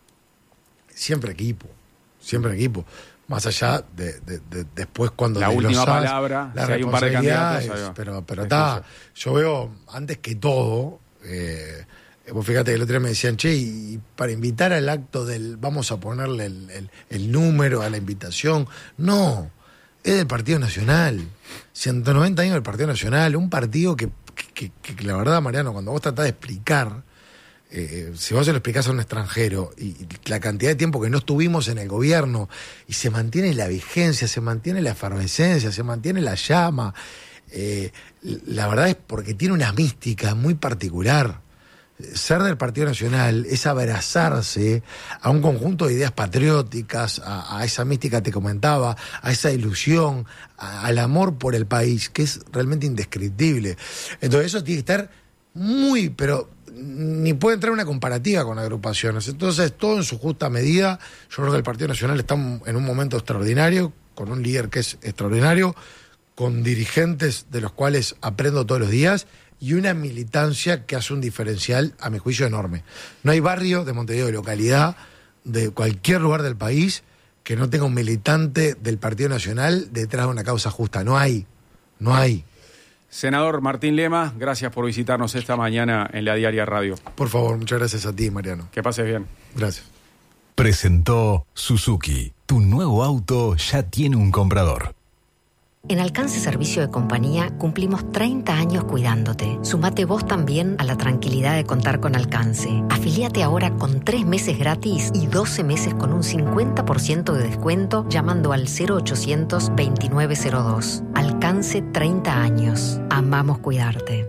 siempre equipo, siempre equipo. Más allá de, de, de después cuando La última desglosás palabra, las si hay un par de candidatos, responsabilidades, ahí va. pero pero está, yo veo antes que todo, eh, vos fíjate que el otro día me decían, che, y para invitar al acto del, vamos a ponerle el, el, el número a la invitación, no, es del Partido Nacional, ciento noventa años del Partido Nacional, un partido que, que, que, que la verdad, Mariano, cuando vos tratás de explicar, Eh, si vos se lo explicás a un extranjero y, y la cantidad de tiempo que no estuvimos en el gobierno y se mantiene la vigencia, se mantiene la efervescencia, se mantiene la llama, eh, la verdad es porque tiene una mística muy particular. Ser del Partido Nacional es abrazarse a un conjunto de ideas patrióticas, a, a esa mística que te comentaba, a esa ilusión, a, al amor por el país, que es realmente indescriptible. Entonces eso tiene que estar muy, pero ni puede entrar una comparativa con agrupaciones. Entonces, todo en su justa medida. Yo creo que el Partido Nacional está en un momento extraordinario, con un líder que es extraordinario, con dirigentes de los cuales aprendo todos los días y una militancia que hace un diferencial, a mi juicio, enorme. No hay barrio de Montevideo, de localidad, de cualquier lugar del país, que no tenga un militante del Partido Nacional detrás de una causa justa. No hay, no hay. Senador Martín Lema, gracias por visitarnos esta mañana en la Diaria Radio. Por favor, muchas gracias a ti, Mariano. Que pases bien. Gracias. Presentó Suzuki. Tu nuevo auto ya tiene un comprador. En Alcance Servicio de Compañía cumplimos treinta años cuidándote. Sumate vos también a la tranquilidad de contar con Alcance. Afiliate ahora con tres meses gratis y doce meses con un cincuenta por ciento de descuento llamando al cero ochocientos veintinueve cero dos. Alcance treinta años. Amamos cuidarte.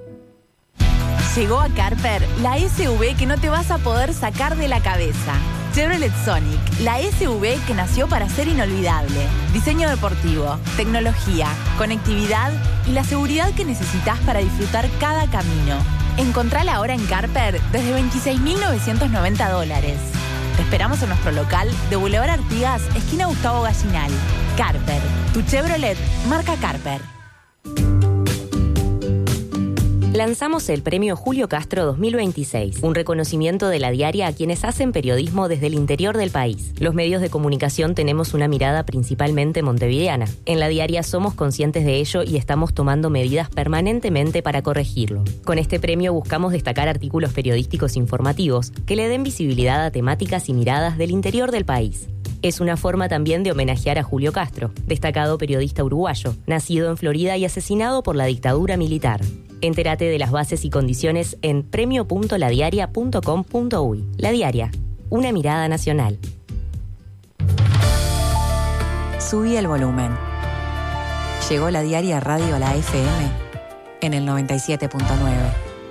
Llegó a Carper la S U V que no te vas a poder sacar de la cabeza. Chevrolet Sonic, la S U V que nació para ser inolvidable. Diseño deportivo, tecnología, conectividad y la seguridad que necesitas para disfrutar cada camino. Encontrala ahora en Carper desde veintiséis mil novecientos noventa dólares. Te esperamos en nuestro local de Boulevard Artigas, esquina Gustavo Gallinal. Carper, tu Chevrolet marca Carper. Lanzamos el premio Julio Castro dos mil veintiséis, un reconocimiento de La Diaria a quienes hacen periodismo desde el interior del país. Los medios de comunicación tenemos una mirada principalmente montevideana. En La Diaria somos conscientes de ello y estamos tomando medidas permanentemente para corregirlo. Con este premio buscamos destacar artículos periodísticos informativos que le den visibilidad a temáticas y miradas del interior del país. Es una forma también de homenajear a Julio Castro, destacado periodista uruguayo, nacido en Florida y asesinado por la dictadura militar. Entérate de las bases y condiciones en premio punto la diaria punto com punto uy. La Diaria, una mirada nacional. Subí el volumen. Llegó La Diaria Radio a la F M en el noventa y siete punto nueve.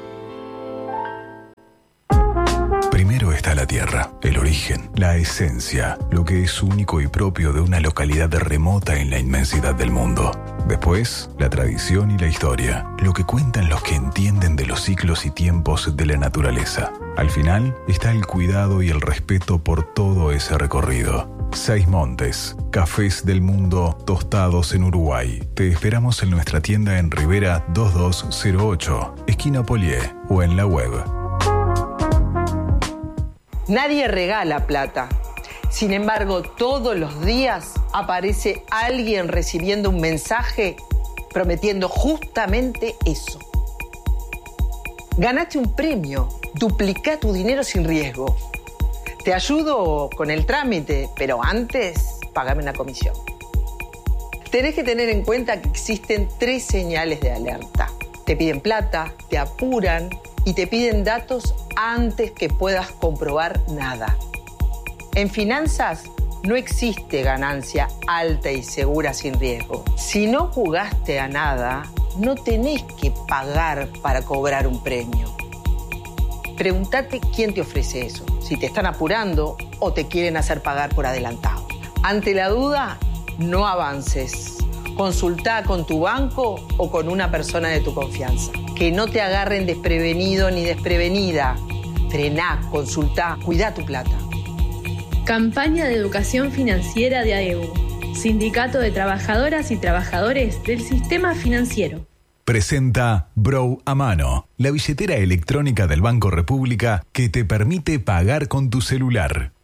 Primero está la tierra, el origen, la esencia, lo que es único y propio de una localidad remota en la inmensidad del mundo. Después, la tradición y la historia, lo que cuentan los que entienden de los ciclos y tiempos de la naturaleza. Al final, está el cuidado y el respeto por todo ese recorrido. Seis Montes, cafés del mundo tostados en Uruguay. Te esperamos en nuestra tienda en Rivera dos dos cero ocho, esquina Polié, o en la web. Nadie regala plata. Sin embargo, todos los días aparece alguien recibiendo un mensaje prometiendo justamente eso. Ganaste un premio, duplicá tu dinero sin riesgo. Te ayudo con el trámite, pero antes pagame una comisión. Tenés que tener en cuenta que existen tres señales de alerta. Te piden plata, te apuran y te piden datos antes que puedas comprobar nada. En finanzas no existe ganancia alta y segura sin riesgo. Si no jugaste a nada, no tenés que pagar para cobrar un premio. Pregúntate quién te ofrece eso, si te están apurando o te quieren hacer pagar por adelantado. Ante la duda, no avances. Consultá con tu banco o con una persona de tu confianza. Que no te agarren desprevenido ni desprevenida. Frená, consultá, cuidá tu plata. Campaña de Educación Financiera de A E U. Sindicato de Trabajadoras y Trabajadores del Sistema Financiero. Presenta Brow a Mano, la billetera electrónica del Banco República que te permite pagar con tu celular.